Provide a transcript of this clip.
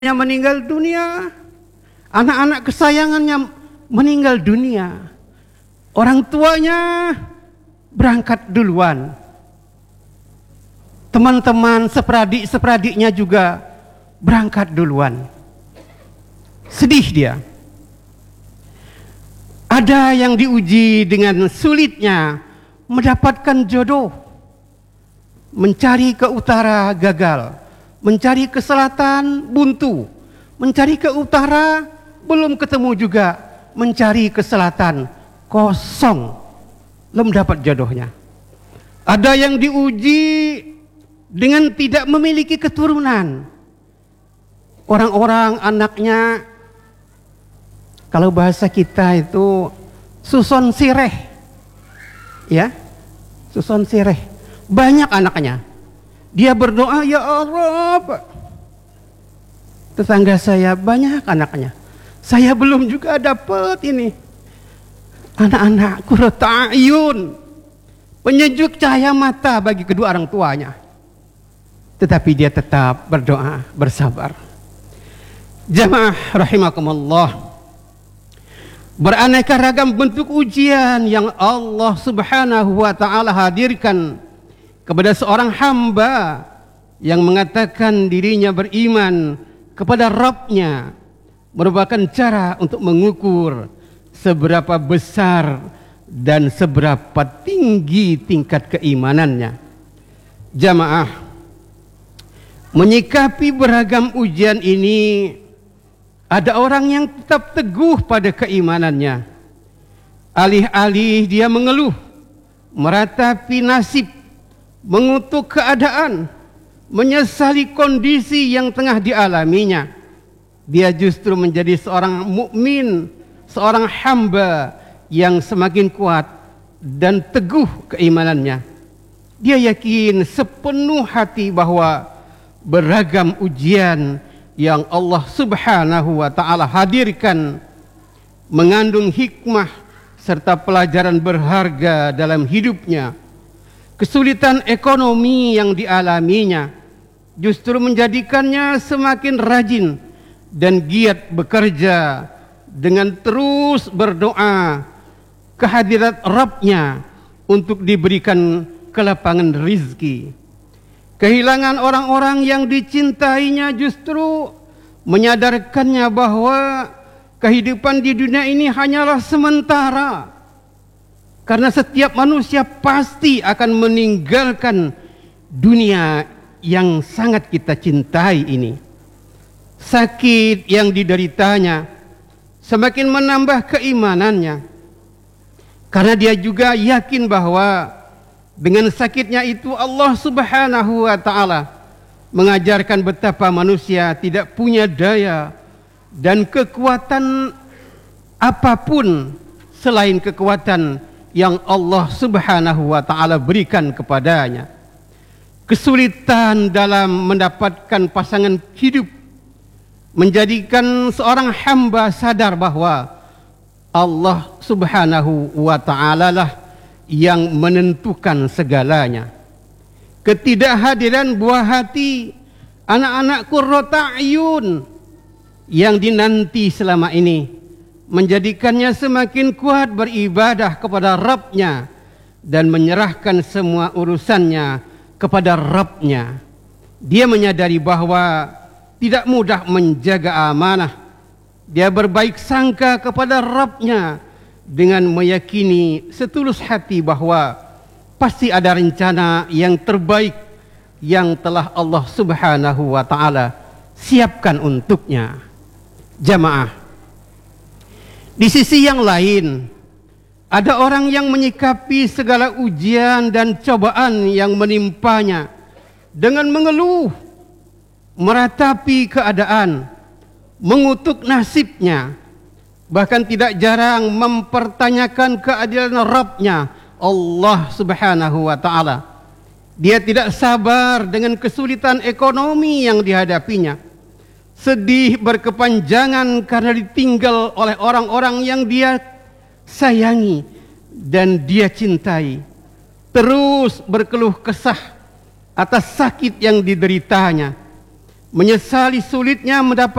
yang meninggal dunia, anak-anak kesayangannya meninggal dunia, orang tuanya berangkat duluan, teman-teman seperadik-seperadiknya juga berangkat duluan. Sedih dia. Ada yang diuji dengan sulitnya mendapatkan jodoh, mencari ke utara gagal, mencari ke selatan buntu, mencari ke utara belum ketemu juga, mencari ke selatan kosong, belum dapat jodohnya. Ada yang diuji dengan tidak memiliki keturunan, orang-orang anaknya, kalau bahasa kita itu suson sireh, ya, suson sireh, banyak anaknya. Dia berdoa, ya Allah, tetangga saya banyak anaknya, saya belum juga dapat ini. Anak-anak qurrata a'yun, penyejuk cahaya mata bagi kedua orang tuanya. Tetapi dia tetap berdoa, bersabar. Jamaah rahimakumullah, beraneka ragam bentuk ujian yang Allah Subhanahu wa ta'ala hadirkan kepada seorang hamba yang mengatakan dirinya beriman kepada Rabb-nya merupakan cara untuk mengukur seberapa besar dan seberapa tinggi tingkat keimanannya. Jamaah, menyikapi beragam ujian ini, ada orang yang tetap teguh pada keimanannya. Alih-alih dia mengeluh, meratapi nasib, mengutuk keadaan, menyesali kondisi yang tengah dialaminya, dia justru menjadi seorang mukmin, seorang hamba yang semakin kuat dan teguh keimanannya. Dia yakin sepenuh hati bahwa beragam ujian yang Allah Subhanahu wa ta'ala hadirkan mengandung hikmah serta pelajaran berharga dalam hidupnya. Kesulitan ekonomi yang dialaminya justru menjadikannya semakin rajin dan giat bekerja dengan terus berdoa kehadirat Rabb-nya untuk diberikan kelapangan rizki. Kehilangan orang-orang yang dicintainya justru menyadarkannya bahwa kehidupan di dunia ini hanyalah sementara. Karena setiap manusia pasti akan meninggalkan dunia yang sangat kita cintai ini. Sakit yang dideritanya semakin menambah keimanannya, karena dia juga yakin bahwa dengan sakitnya itu Allah Subhanahu wa ta'ala mengajarkan betapa manusia tidak punya daya dan kekuatan apapun selain kekuatan yang Allah Subhanahu wa ta'ala berikan kepadanya. Kesulitan dalam mendapatkan pasangan hidup menjadikan seorang hamba sadar bahwa Allah Subhanahu wa ta'ala lah yang menentukan segalanya. Ketidakhadiran buah hati anak-anak qurrata a'yun yang dinanti selama ini menjadikannya semakin kuat beribadah kepada Rabb-nya dan menyerahkan semua urusannya kepada Rabb-nya. Dia menyadari bahwa tidak mudah menjaga amanah. Dia berbaik sangka kepada Rabb-nya dengan meyakini setulus hati bahwa pasti ada rencana yang terbaik yang telah Allah Subhanahu wa ta'ala siapkan untuknya. Jamaah, di sisi yang lain, ada orang yang menyikapi segala ujian dan cobaan yang menimpanya dengan mengeluh, meratapi keadaan, mengutuk nasibnya, bahkan tidak jarang mempertanyakan keadilan Rabb-nya, Allah Subhanahu wa ta'ala. Dia tidak sabar dengan kesulitan ekonomi yang dihadapinya, sedih berkepanjangan karena ditinggal oleh orang-orang yang dia sayangi dan dia cintai, terus berkeluh kesah atas sakit yang dideritanya, menyesali sulitnya